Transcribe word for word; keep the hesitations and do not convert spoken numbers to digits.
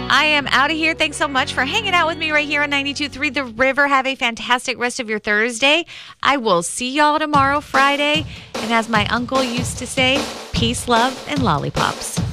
I am out of here. Thanks so much for hanging out with me right here on ninety-two point three The River. Have a fantastic rest of your Thursday. I will see y'all tomorrow, Friday. And as my uncle used to say, peace, love, and lollipops.